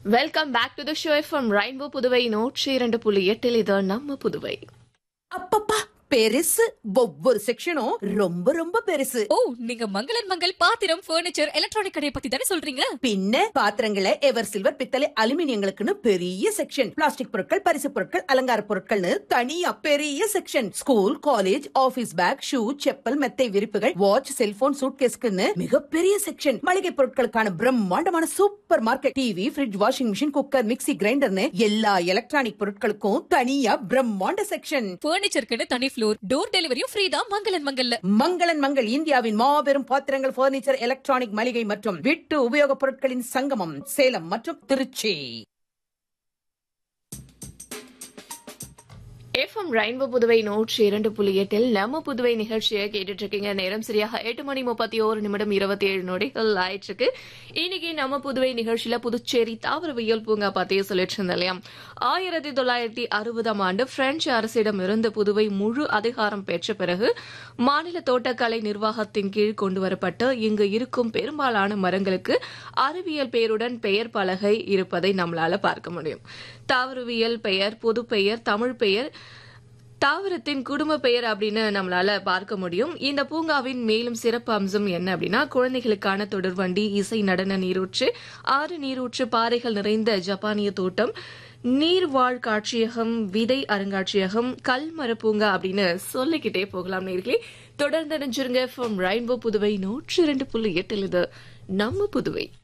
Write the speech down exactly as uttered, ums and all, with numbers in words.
Welcome back to the show from rainbow Puduvai நூற்றி இரண்டு புள்ளி எட்டில் இது நம்ம புதுவை. அப்பப்பா பெருசு ஒவ்வொரு செக்ஷனும் ரொம்ப ரொம்ப பெருசு. ஓ, நீங்க மங்களன் மங்கள் பாத்திரம் பர்னிச்சர் எலக்ட்ரானிக் கடையை பத்தி தானே சொல்றீங்க? பின்ன பாத்திரங்களை எவர் சில்வர் பித்தளை அலுமினியங்களுக்குன்னு பெரிய செக்ஷன், பிளாஸ்டிக் பொருட்கள் பரிசு பொருட்கள் அலங்கார பொருட்கள்னு தனியா பெரிய section, school college office back shoe chappal மெத்தை விரிப்புகள் வாட்ச் செல்போன் சூட்கேஸ்க்குன்னு மிகப்பெரிய செக்ஷன், மளிகை பொருட்களுக்கான பிரம்மாண்டமான super market, TV fridge washing machine cooker mixie கிரைண்டர்னு எல்லா எலக்ட்ரானிக் பொருட்களுக்கும் தனியா பிரம்மாண்ட செக்ஷன். பர்னிச்சருக்குன்னு தனி ஃப்ளோர், டோர் டெலிவரியும் ஃப்ரீ தான் மங்களன் மங்கல்ல. மங்களன் மங்கள் இந்தியாவின் மாபெரும் பாத்திரங்கள் பர்னிச்சர் எலக்ட்ரானிக் மளிகை மற்றும் வீட்டு உபயோகப் பொருட்களின் சங்கமம் சேலம் மற்றும் திருச்சி. எஃப்எம் ரெயின்போ புதுவை நூற்றி இரண்டு புள்ளி எட்டில் நம்ம புதுவை நிகழ்ச்சியை கேட்டுட்டு இருக்கீங்க. நேரம் சரியாக எட்டு மணி முப்பத்தி ஓரு நிமிடம் இருபத்தி ஏழு நொடிகள் ஆயிட்டு இருக்கு. இன்னைக்கு நம்ம புதுவை நிகழ்ச்சியில புதுச்சேரி தாவரவியல் பூங்கா பத்தியே சொல்லிட்டு இருந்தோம் இல்லையா? ஆயிரத்தி தொள்ளாயிரத்தி அறுபதாம் ஆண்டு பிரெஞ்சு அரசிடம் இருந்து புதுவை முழு அதிகாரம் பெற்ற பிறகு மாநில தோட்டக்கலை நிர்வாகத்தின் கீழ் கொண்டுவரப்பட்டு இங்கு இருக்கும் பெரும்பாலான மரங்களுக்கு அறிவியல் பெயருடன் பெயர் பலகை இருப்பதை நம்மளால பார்க்க முடியும். தாவரவியல் பெயர், பொது பெயர், தமிழ் பெயர், தாவரத்தின் குடும்ப பெயர் அப்படின்னு நம்மளால பார்க்க முடியும். இந்த பூங்காவின் மேலும் சிறப்பு அம்சம் என்ன அப்படின்னா, குழந்தைகளுக்கான தொடர்வண்டி, இசை, நடன நீரூற்று, ஆறு நீரூற்று, பாறைகள் நிறைந்த ஜப்பானிய தோட்டம், நீர்வாழ் காட்சியகம், விதை அருங்காட்சியகம், கல்மர பூங்கா அப்படின்னு சொல்லிக்கிட்டே போகலாம். நேர்களே தொடர்ந்து நினைச்சிருங்க. ஃப்ரம் ரெயின்போ புதுவை நூற்றி இரண்டு புள்ளி எட்டில் இது நம்ம புதுவை.